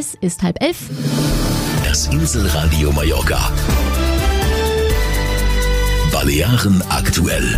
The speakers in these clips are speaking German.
Es ist 10:30. Das Inselradio Mallorca. Balearen aktuell.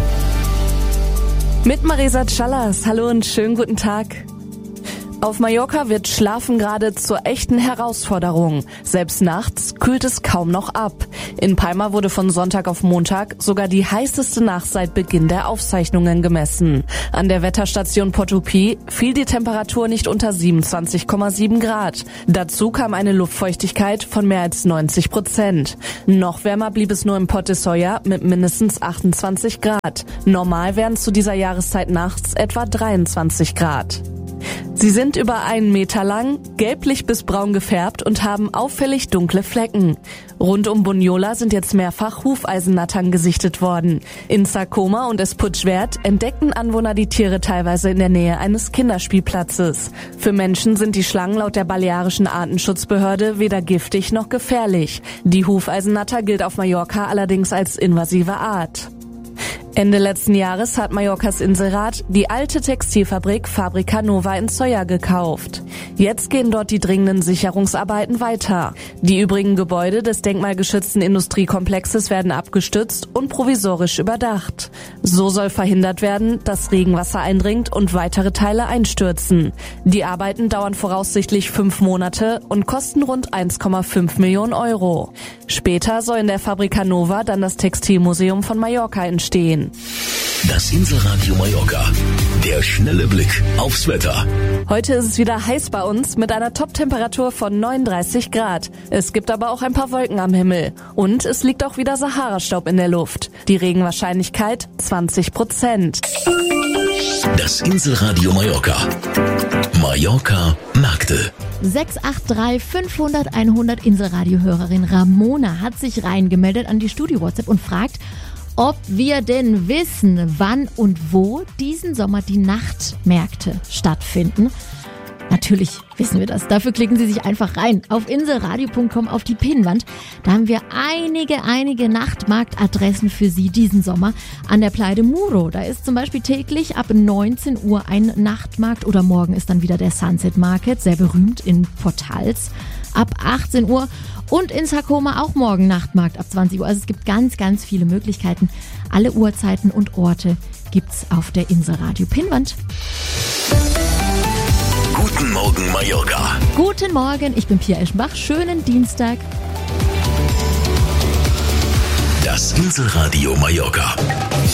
Mit Marisa Callas. Hallo und schönen guten Tag. Auf Mallorca wird Schlafen gerade zur echten Herausforderung. Selbst nachts kühlt es kaum noch ab. In Palma wurde von Sonntag auf Montag sogar die heißeste Nacht seit Beginn der Aufzeichnungen gemessen. An der Wetterstation Porto-Pi fiel die Temperatur nicht unter 27,7 Grad. Dazu kam eine Luftfeuchtigkeit von mehr als 90%. Noch wärmer blieb es nur im Port de Solla mit mindestens 28 Grad. Normal wären zu dieser Jahreszeit nachts etwa 23 Grad. Sie sind über 1 Meter lang, gelblich bis braun gefärbt und haben auffällig dunkle Flecken. Rund um Bunyola sind jetzt mehrfach Hufeisennattern gesichtet worden. In Sa Coma und Esputschwert entdeckten Anwohner die Tiere teilweise in der Nähe eines Kinderspielplatzes. Für Menschen sind die Schlangen laut der balearischen Artenschutzbehörde weder giftig noch gefährlich. Die Hufeisennatter gilt auf Mallorca allerdings als invasive Art. Ende letzten Jahres hat Mallorcas Inselrat die alte Textilfabrik Fabrica Nova in Solla gekauft. Jetzt gehen dort die dringenden Sicherungsarbeiten weiter. Die übrigen Gebäude des denkmalgeschützten Industriekomplexes werden abgestützt und provisorisch überdacht. So soll verhindert werden, dass Regenwasser eindringt und weitere Teile einstürzen. Die Arbeiten dauern voraussichtlich 5 Monate und kosten rund 1,5 Millionen Euro. Später soll in der Fabrica Nova dann das Textilmuseum von Mallorca entstehen. Das Inselradio Mallorca. Der schnelle Blick aufs Wetter. Heute ist es wieder heiß bei uns mit einer Top-Temperatur von 39 Grad. Es gibt aber auch ein paar Wolken am Himmel. Und es liegt auch wieder Sahara-Staub in der Luft. Die Regenwahrscheinlichkeit 20%. Das Inselradio Mallorca. Mallorca Märkte. 683 500 100 Inselradio-Hörerin Ramona hat sich reingemeldet an die Studio-WhatsApp und fragt, ob wir denn wissen, wann und wo diesen Sommer die Nachtmärkte stattfinden. Natürlich wissen wir das. Dafür klicken Sie sich einfach rein auf inselradio.com auf die Pinnwand. Da haben wir einige Nachtmarktadressen für Sie diesen Sommer. An der Playa de Muro, da ist zum Beispiel täglich ab 19 Uhr ein Nachtmarkt oder morgen ist dann wieder der Sunset Market, sehr berühmt in Portals, ab 18 Uhr. Und in Sa Coma auch morgen Nachtmarkt ab 20 Uhr. Also es gibt ganz viele Möglichkeiten. Alle Uhrzeiten und Orte gibt's auf der Inselradio Pinnwand. Guten Morgen Mallorca. Guten Morgen, ich bin Pia Eschenbach. Schönen Dienstag. Das Inselradio Mallorca.